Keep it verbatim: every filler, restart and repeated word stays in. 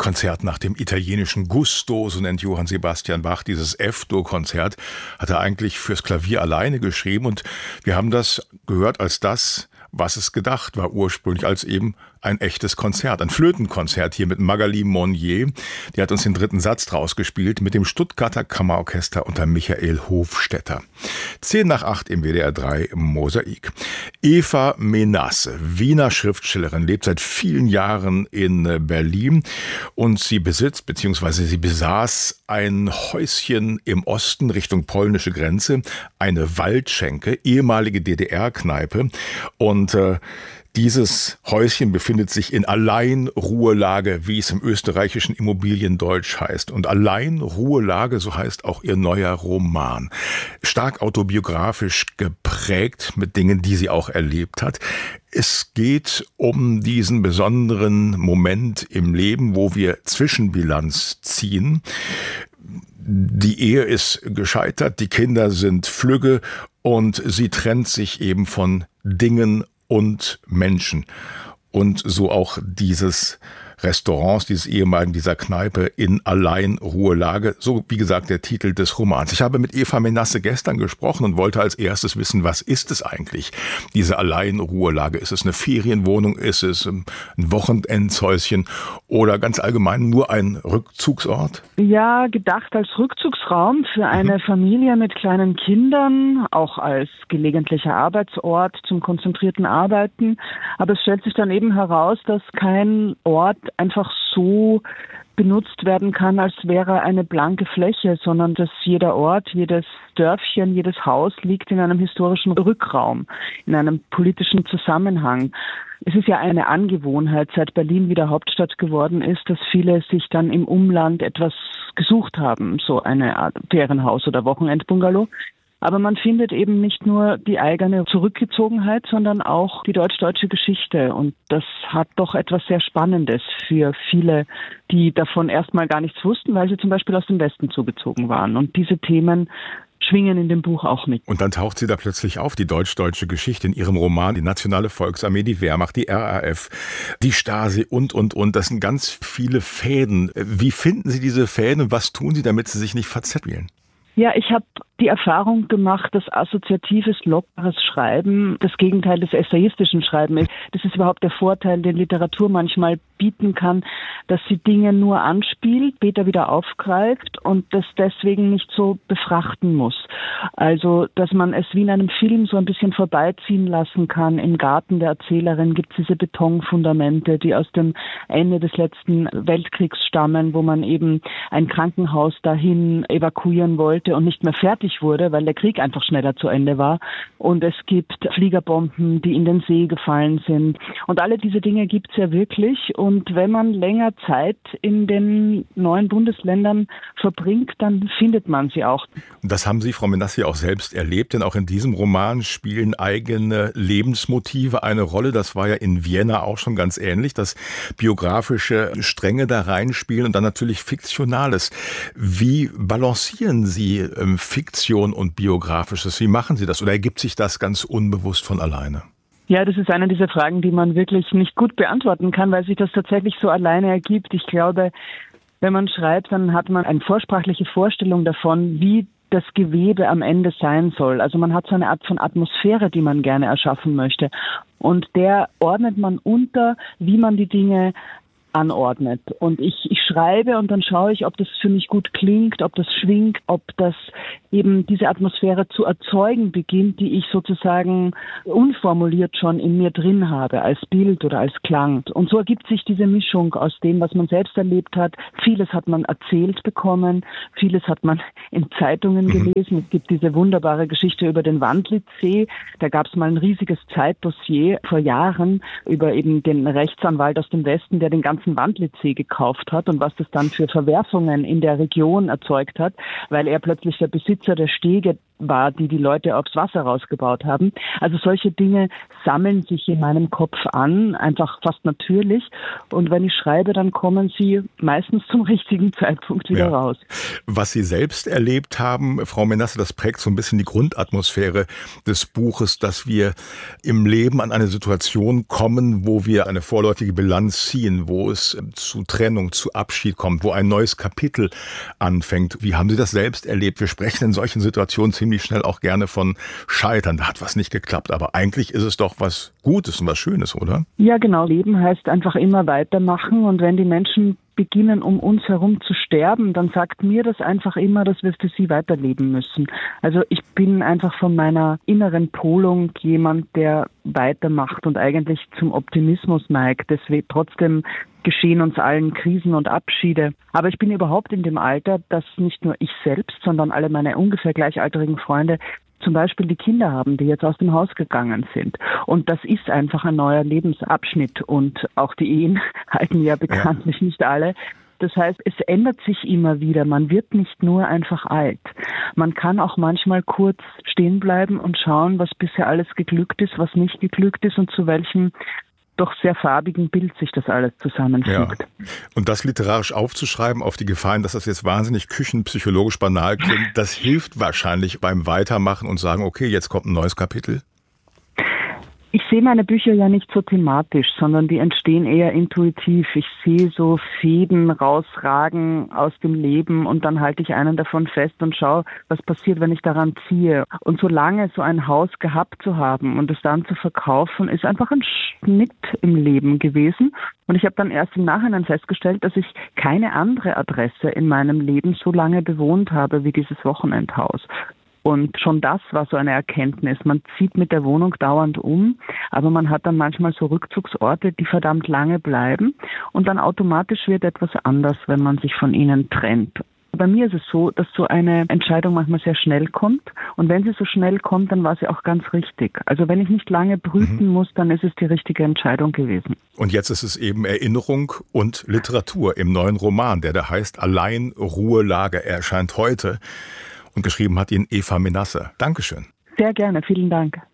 Konzert nach dem italienischen Gusto, so nennt Johann Sebastian Bach dieses F-Dur-Konzert, hat er eigentlich fürs Klavier alleine geschrieben und wir haben das gehört als das, was es gedacht war ursprünglich, als eben ein echtes Konzert, ein Flötenkonzert hier mit Magali Monnier. Die hat uns den dritten Satz draus gespielt mit dem Stuttgarter Kammerorchester unter Michael Hofstetter. Zehn nach acht im W D R drei Mosaik. Eva Menasse, Wiener Schriftstellerin, lebt seit vielen Jahren in Berlin und sie besitzt bzw. sie besaß ein Häuschen im Osten Richtung polnische Grenze, eine Waldschenke, ehemalige D D R-Kneipe und äh, dieses Häuschen befindet sich in Alleinruhelage, wie es im österreichischen Immobiliendeutsch heißt. Und Alleinruhelage, so heißt auch ihr neuer Roman. Stark autobiografisch geprägt mit Dingen, die sie auch erlebt hat. Es geht um diesen besonderen Moment im Leben, wo wir Zwischenbilanz ziehen. Die Ehe ist gescheitert, die Kinder sind flügge und sie trennt sich eben von Dingen und Menschen. Und so auch dieses Restaurants, dieses ehemaligen, dieser Kneipe in Alleinruhelage. So, wie gesagt, der Titel des Romans. Ich habe mit Eva Menasse gestern gesprochen und wollte als erstes wissen, was ist es eigentlich, diese Alleinruhelage? Ist es eine Ferienwohnung? Ist es ein Wochenendshäuschen? Oder ganz allgemein nur ein Rückzugsort? Ja, gedacht als Rückzugsraum für eine mhm. Familie mit kleinen Kindern, auch als gelegentlicher Arbeitsort zum konzentrierten Arbeiten. Aber es stellt sich dann eben heraus, dass kein Ort einfach so benutzt werden kann, als wäre eine blanke Fläche, sondern dass jeder Ort, jedes Dörfchen, jedes Haus liegt in einem historischen Rückraum, in einem politischen Zusammenhang. Es ist ja eine Angewohnheit, seit Berlin wieder Hauptstadt geworden ist, dass viele sich dann im Umland etwas gesucht haben, so eine Art Ferienhaus oder Wochenendbungalow. Aber man findet eben nicht nur die eigene Zurückgezogenheit, sondern auch die deutsch-deutsche Geschichte. Und das hat doch etwas sehr Spannendes für viele, die davon erstmal gar nichts wussten, weil sie zum Beispiel aus dem Westen zugezogen waren. Und diese Themen schwingen in dem Buch auch mit. Und dann taucht sie da plötzlich auf, die deutsch-deutsche Geschichte in ihrem Roman, die Nationale Volksarmee, die Wehrmacht, die R A F, die Stasi und, und, und. Das sind ganz viele Fäden. Wie finden Sie diese Fäden und was tun Sie, damit sie sich nicht verzetteln? Ja, ich habe die Erfahrung gemacht, dass assoziatives, lockeres Schreiben das Gegenteil des essayistischen Schreiben ist. Das ist überhaupt der Vorteil, den Literatur manchmal bieten kann, dass sie Dinge nur anspielt, später wieder aufgreift und das deswegen nicht so befrachten muss. Also, dass man es wie in einem Film so ein bisschen vorbeiziehen lassen kann. Im Garten der Erzählerin gibt es diese Betonfundamente, die aus dem Ende des letzten Weltkriegs stammen, wo man eben ein Krankenhaus dahin evakuieren wollte und nicht mehr fertig wurde, weil der Krieg einfach schneller zu Ende war. Und es gibt Fliegerbomben, die in den See gefallen sind. Und alle diese Dinge gibt es ja wirklich. Und wenn man länger Zeit in den neuen Bundesländern verbringt, dann findet man sie auch. Das haben Sie, Frau Menasse, auch selbst erlebt, denn auch in diesem Roman spielen eigene Lebensmotive eine Rolle. Das war ja in Vienna auch schon ganz ähnlich, dass biografische Stränge da reinspielen und dann natürlich Fiktionales. Wie balancieren Sie ähm, Fiktion und Biografisches? Wie machen Sie das? Oder ergibt sich das ganz unbewusst von alleine? Ja, das ist eine dieser Fragen, die man wirklich nicht gut beantworten kann, weil sich das tatsächlich so alleine ergibt. Ich glaube, wenn man schreibt, dann hat man eine vorsprachliche Vorstellung davon, wie das Gewebe am Ende sein soll. Also man hat so eine Art von Atmosphäre, die man gerne erschaffen möchte. Und der ordnet man unter, wie man die Dinge anordnet. Und ich, ich schreibe und dann schaue ich, ob das für mich gut klingt, ob das schwingt, ob das eben diese Atmosphäre zu erzeugen beginnt, die ich sozusagen unformuliert schon in mir drin habe, als Bild oder als Klang. Und so ergibt sich diese Mischung aus dem, was man selbst erlebt hat. Vieles hat man erzählt bekommen, vieles hat man in Zeitungen gelesen. Es gibt diese wunderbare Geschichte über den Wandlitzsee. Da gab es mal ein riesiges Zeitdossier vor Jahren über eben den Rechtsanwalt aus dem Westen, der den ganzen Wandlitzsee gekauft hat und was das dann für Verwerfungen in der Region erzeugt hat, weil er plötzlich der Besitzer der Stege war, die die Leute aufs Wasser rausgebaut haben. Also solche Dinge sammeln sich in meinem Kopf an, einfach fast natürlich. Und wenn ich schreibe, dann kommen sie meistens zum richtigen Zeitpunkt wieder ja. raus. Was Sie selbst erlebt haben, Frau Menasse, das prägt so ein bisschen die Grundatmosphäre des Buches, dass wir im Leben an eine Situation kommen, wo wir eine vorläufige Bilanz ziehen, wo es zu Trennung, zu Abschied kommt, wo ein neues Kapitel anfängt. Wie haben Sie das selbst erlebt? Wir sprechen in solchen Situationen ziemlich schnell auch gerne von Scheitern. Da hat was nicht geklappt, aber eigentlich ist es doch was Gutes und was Schönes, oder? Ja, genau. Leben heißt einfach immer weitermachen, und wenn die Menschen beginnen, um uns herum zu sterben, dann sagt mir das einfach immer, dass wir für sie weiterleben müssen. Also ich bin einfach von meiner inneren Polung jemand, der weitermacht und eigentlich zum Optimismus neigt. Deswegen trotzdem geschehen uns allen Krisen und Abschiede. Aber ich bin überhaupt in dem Alter, dass nicht nur ich selbst, sondern alle meine ungefähr gleichaltrigen Freunde zum Beispiel die Kinder haben, die jetzt aus dem Haus gegangen sind. Und das ist einfach ein neuer Lebensabschnitt. Und auch die Ehen halten ja bekanntlich ja. nicht alle. Das heißt, es ändert sich immer wieder. Man wird nicht nur einfach alt. Man kann auch manchmal kurz stehen bleiben und schauen, was bisher alles geglückt ist, was nicht geglückt ist und zu welchem doch sehr farbigen Bild sich das alles zusammenfügt. Ja. Und das literarisch aufzuschreiben, auf die Gefahren, dass das jetzt wahnsinnig küchenpsychologisch banal klingt, das hilft wahrscheinlich beim Weitermachen und sagen, okay, jetzt kommt ein neues Kapitel. Ich sehe meine Bücher ja nicht so thematisch, sondern die entstehen eher intuitiv. Ich sehe so Fäden rausragen aus dem Leben und dann halte ich einen davon fest und schaue, was passiert, wenn ich daran ziehe. Und so lange so ein Haus gehabt zu haben und es dann zu verkaufen, ist einfach ein Schnitt im Leben gewesen. Und ich habe dann erst im Nachhinein festgestellt, dass ich keine andere Adresse in meinem Leben so lange bewohnt habe wie dieses Wochenendhaus. Und schon das war so eine Erkenntnis. Man zieht mit der Wohnung dauernd um, aber man hat dann manchmal so Rückzugsorte, die verdammt lange bleiben. Und dann automatisch wird etwas anders, wenn man sich von ihnen trennt. Bei mir ist es so, dass so eine Entscheidung manchmal sehr schnell kommt. Und wenn sie so schnell kommt, dann war sie auch ganz richtig. Also wenn ich nicht lange brüten mhm. muss, dann ist es die richtige Entscheidung gewesen. Und jetzt ist es eben Erinnerung und Literatur im neuen Roman, der da heißt Allein, Ruhe, Lager. Er erscheint heute. Und geschrieben hat ihn Eva Menasse. Dankeschön. Sehr gerne, vielen Dank.